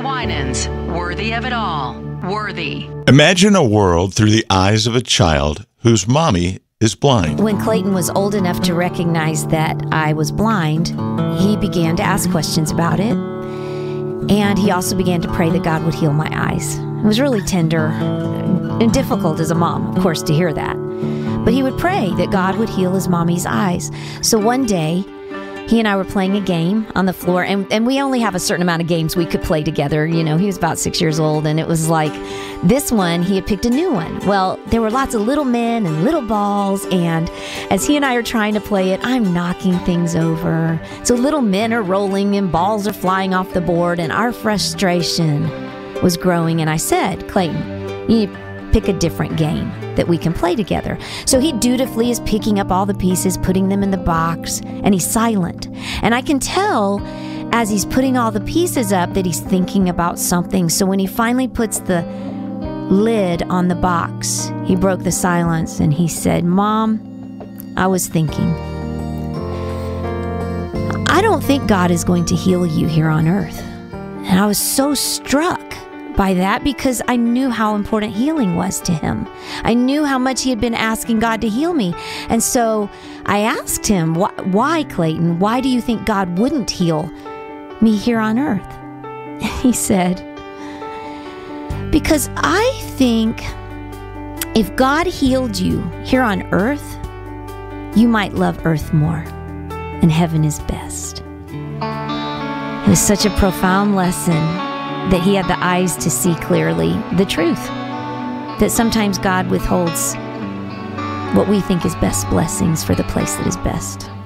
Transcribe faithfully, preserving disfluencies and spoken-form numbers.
Winans, Worthy of It All. Worthy. Imagine a world through the eyes of a child whose mommy is blind. When Clayton was old enough to recognize that I was blind, he began to ask questions about it. And he also began to pray that God would heal my eyes. It was really tender and difficult as a mom, of course, to hear that. But he would pray that God would heal his mommy's eyes. So one day, he and I were playing a game on the floor, and, and we only have a certain amount of games we could play together. You know, he was about six years old, and it was like this one, he had picked a new one. Well, there were lots of little men and little balls, and as he and I are trying to play it, I'm knocking things over. So little men are rolling, and balls are flying off the board, and our frustration was growing. And I said, Clayton, you need to pick a different game that we can play together. So he dutifully is picking up all the pieces, putting them in the box, and he's silent. And I can tell as he's putting all the pieces up that he's thinking about something. So when he finally puts the lid on the box, he broke the silence and he said, Mom, I was thinking, I don't think God is going to heal you here on earth. And I was so struck by that because I knew how important healing was to him. I knew how much he had been asking God to heal me. And so I asked him, why, why Clayton, why do you think God wouldn't heal me here on earth? And he said, because I think if God healed you here on earth, you might love earth more, and heaven is best. It was such a profound lesson that he had the eyes to see clearly the truth, that sometimes God withholds what we think is best blessings for the place that is best.